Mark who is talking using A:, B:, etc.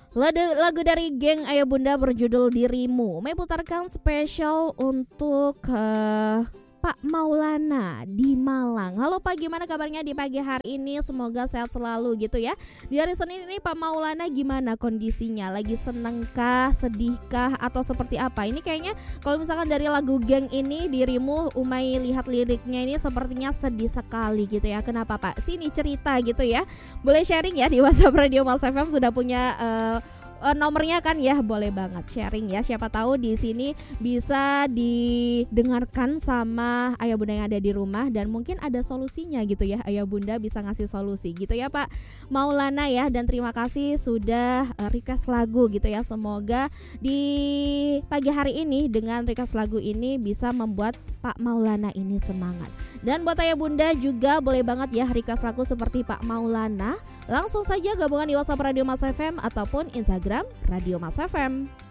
A: Lagu dari geng Ayah Bunda berjudul Dirimu May putarkan spesial untuk Pak Maulana di Malang. Halo Pak, gimana kabarnya di pagi hari ini? Semoga sehat selalu gitu ya. Di hari Senin ini Pak Maulana gimana kondisinya? Lagi senengkah, sedihkah, atau seperti apa? Ini kayaknya kalau misalkan dari lagu geng ini Dirimu, Umay lihat liriknya ini sepertinya sedih sekali gitu ya. Kenapa Pak? Sini cerita gitu ya. Boleh sharing ya di WhatsApp Radio Mas FM, sudah punya nomornya kan ya, boleh banget sharing ya. Siapa tahu di sini bisa didengarkan sama ayah bunda yang ada di rumah dan mungkin ada solusinya gitu ya. Ayah bunda bisa ngasih solusi gitu ya Pak Maulana ya. Dan terima kasih sudah request lagu gitu ya. Semoga di pagi hari ini dengan request lagu ini bisa membuat Pak Maulana ini semangat. Dan buat ayah bunda juga boleh banget ya request lagu seperti Pak Maulana. Langsung saja gabungan di WhatsApp Radio Mas FM ataupun Instagram Radio Mas FM.